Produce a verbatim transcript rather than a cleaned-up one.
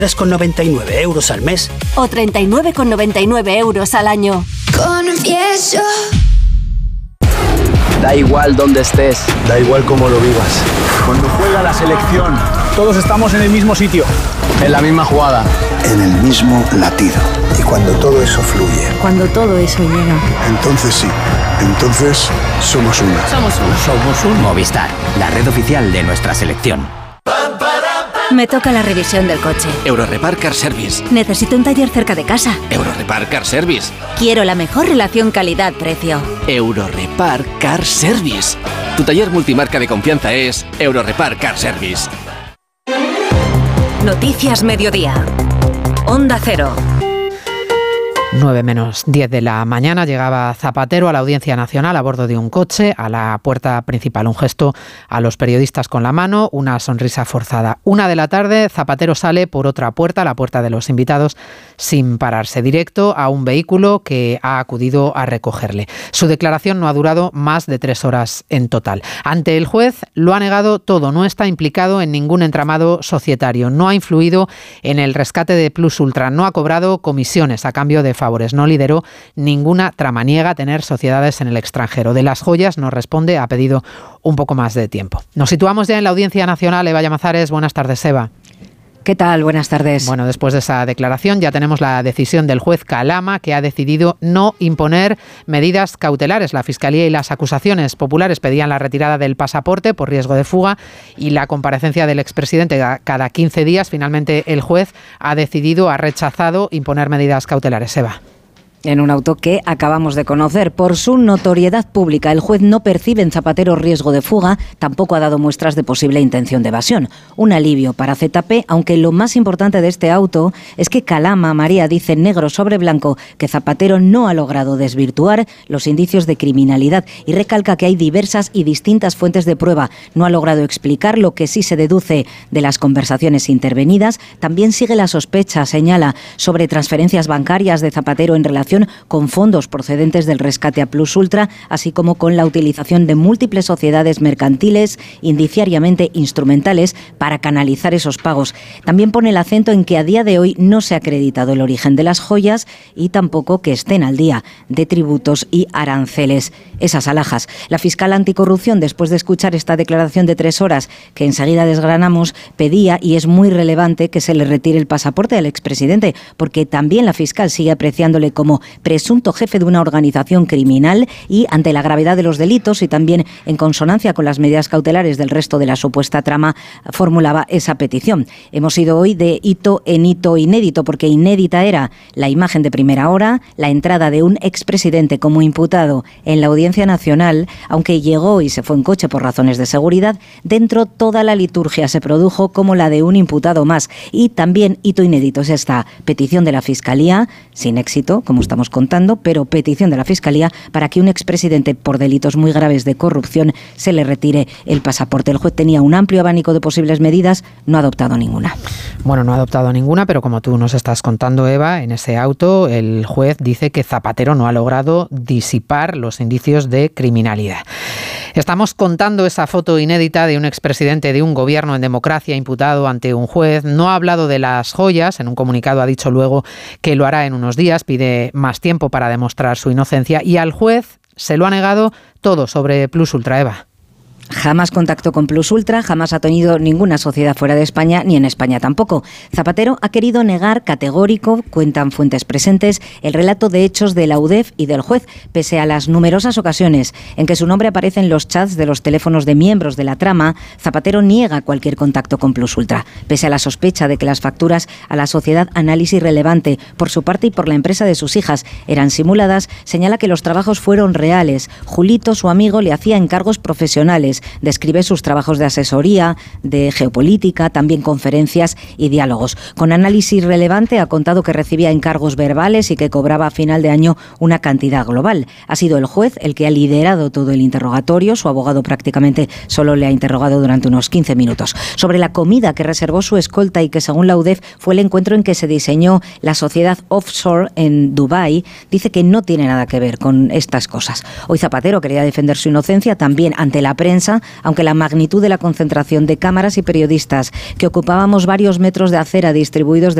tres con noventa y nueve euros al mes o treinta y nueve con noventa y nueve euros al año. Confieso. Da igual dónde estés, da igual cómo lo vivas. Cuando juega la selección, todos estamos en el mismo sitio, en la misma jugada, en el mismo latido. Y cuando todo eso fluye, cuando todo eso llega, entonces sí, entonces somos una. Somos uno. Somos un Movistar, la red oficial de nuestra selección. Me toca la revisión del coche. Eurorepar Car Service. Necesito un taller cerca de casa. Eurorepar Car Service. Quiero la mejor relación calidad-precio. Eurorepar Car Service. Tu taller multimarca de confianza es Eurorepar Car Service. Noticias Mediodía. Onda Cero. nueve menos diez de la mañana llegaba Zapatero a la Audiencia Nacional a bordo de un coche, a la puerta principal. Un gesto a los periodistas con la mano, una sonrisa forzada. Una de la tarde, Zapatero sale por otra puerta, la puerta de los invitados, sin pararse, directo a un vehículo que ha acudido a recogerle. Su declaración no ha durado más de tres horas en total. Ante el juez lo ha negado todo, no está implicado en ningún entramado societario, no ha influido en el rescate de Plus Ultra, no ha cobrado comisiones a cambio de favores, no lideró ninguna trama, niega tener sociedades en el extranjero. De las joyas nos responde, ha pedido un poco más de tiempo. Nos situamos ya en la Audiencia Nacional. Eva Llamazares, buenas tardes, Eva. ¿Qué tal? Buenas tardes. Bueno, después de esa declaración ya tenemos la decisión del juez Calama, que ha decidido no imponer medidas cautelares. La Fiscalía y las acusaciones populares pedían la retirada del pasaporte por riesgo de fuga y la comparecencia del expresidente cada quince días. Finalmente el juez ha decidido, ha rechazado imponer medidas cautelares. Eva. En un auto que acabamos de conocer. Por su notoriedad pública, el juez no percibe en Zapatero riesgo de fuga, tampoco ha dado muestras de posible intención de evasión. Un alivio para Z P, aunque lo más importante de este auto es que Calama, María, dice negro sobre blanco que Zapatero no ha logrado desvirtuar los indicios de criminalidad y recalca que hay diversas y distintas fuentes de prueba. No ha logrado explicar lo que sí se deduce de las conversaciones intervenidas. También sigue la sospecha, señala, sobre transferencias bancarias de Zapatero en relación con fondos procedentes del rescate a Plus Ultra, así como con la utilización de múltiples sociedades mercantiles, indiciariamente instrumentales, para canalizar esos pagos. También pone el acento en que a día de hoy no se ha acreditado el origen de las joyas y tampoco que estén al día de tributos y aranceles. Esas alhajas. La fiscal anticorrupción, después de escuchar esta declaración de tres horas que enseguida desgranamos, pedía, y es muy relevante, que se le retire el pasaporte al expresidente, porque también la fiscal sigue apreciándole como presunto jefe de una organización criminal y, ante la gravedad de los delitos y también en consonancia con las medidas cautelares del resto de la supuesta trama, formulaba esa petición. Hemos ido hoy de hito en hito inédito, porque inédita era la imagen de primera hora, la entrada de un expresidente como imputado en la Audiencia Nacional, aunque llegó y se fue en coche por razones de seguridad. Dentro toda la liturgia se produjo como la de un imputado más. Y también hito inédito es esta petición de la Fiscalía, sin éxito, como estamos contando, pero petición de la Fiscalía para que un expresidente por delitos muy graves de corrupción se le retire el pasaporte. El juez tenía un amplio abanico de posibles medidas, no ha adoptado ninguna. Bueno, no ha adoptado ninguna, pero como tú nos estás contando, Eva, en ese auto el juez dice que Zapatero no ha logrado disipar los indicios de criminalidad. Estamos contando esa foto inédita de un expresidente de un gobierno en democracia imputado ante un juez. No ha hablado de las joyas. En un comunicado ha dicho luego que lo hará en unos días. Pide más tiempo para demostrar su inocencia. Y al juez se lo ha negado todo sobre Plus Ultra, Eva. Jamás contactó con Plus Ultra, jamás ha tenido ninguna sociedad fuera de España, ni en España tampoco. Zapatero ha querido negar categórico, cuentan fuentes presentes, el relato de hechos de la U D E F y del juez, pese a las numerosas ocasiones en que su nombre aparece en los chats de los teléfonos de miembros de la trama. Zapatero niega cualquier contacto con Plus Ultra, pese a la sospecha de que las facturas a la sociedad Análisis Relevante, por su parte y por la empresa de sus hijas, eran simuladas. Señala que los trabajos fueron reales. Julito, su amigo, le hacía encargos profesionales. Describe sus trabajos de asesoría, de geopolítica, también conferencias y diálogos. Con Análisis Relevante ha contado que recibía encargos verbales y que cobraba a final de año una cantidad global. Ha sido el juez el que ha liderado todo el interrogatorio. Su abogado prácticamente solo le ha interrogado durante unos quince minutos. Sobre la comida que reservó su escolta y que, según la U D E F, fue el encuentro en que se diseñó la sociedad offshore en Dubái, dice que no tiene nada que ver con estas cosas. Hoy Zapatero quería defender su inocencia también ante la prensa, sorpresa, aunque la magnitud de la concentración de cámaras y periodistas que ocupábamos varios metros de acera distribuidos de